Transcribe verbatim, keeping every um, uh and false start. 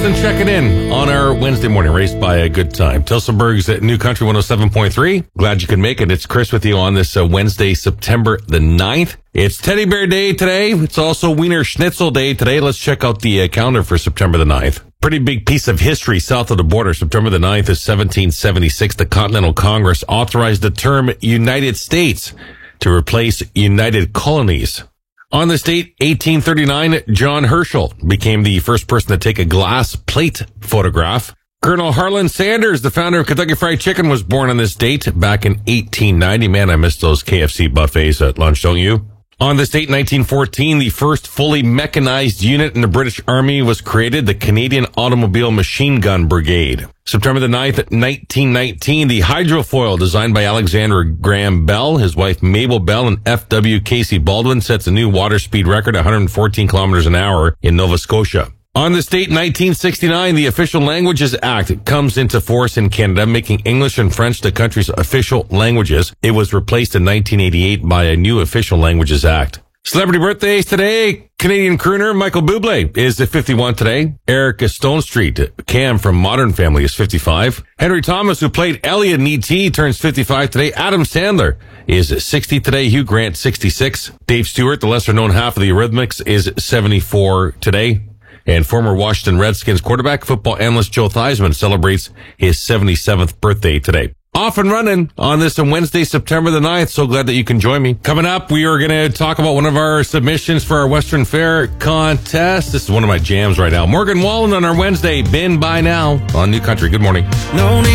Justin checking in on our Wednesday morning, raised by a good time. Tilsonburg's at New Country one oh seven point three. Glad you can make it. It's Chris with you on this uh, Wednesday, September the ninth. It's Teddy Bear Day today. It's also Wiener Schnitzel Day today. Let's check out the uh, calendar for September the ninth. Pretty big piece of history south of the border. September the ninth is seventeen seventy-six. The Continental Congress authorized the term United States to replace United Colonies. On this date, eighteen thirty-nine, John Herschel became the first person to take a glass plate photograph. Colonel Harlan Sanders, the founder of Kentucky Fried Chicken, was born on this date back in eighteen ninety. Man, I miss those K F C buffets at lunch, don't you? On this date, nineteen fourteen, the first fully mechanized unit in the British Army was created, the Canadian Automobile Machine Gun Brigade. September the ninth, nineteen nineteen, the hydrofoil designed by Alexander Graham Bell, his wife Mabel Bell, and F W Casey Baldwin sets a new water speed record, one hundred fourteen kilometers an hour in Nova Scotia. On this date, nineteen sixty-nine, the Official Languages Act comes into force in Canada, making English and French the country's official languages. It was replaced in nineteen eighty-eight by a new Official Languages Act. Celebrity birthdays today. Canadian crooner Michael Bublé is fifty-one today. Eric Stone Street, Cam from Modern Family, is fifty-five. Henry Thomas, who played Elliot in E T, turns fifty-five today. Adam Sandler is sixty today. Hugh Grant, sixty-six. Dave Stewart, the lesser-known half of the Eurythmics, is seventy-four today. And former Washington Redskins quarterback, football analyst Joe Theismann celebrates his seventy-seventh birthday today. Off and running on this Wednesday, September the ninth. So glad that you can join me. Coming up, we are going to talk about one of our submissions for our Western Fair contest. This is one of my jams right now. Morgan Wallen on our Wednesday. Been by now on New Country. Good morning. No need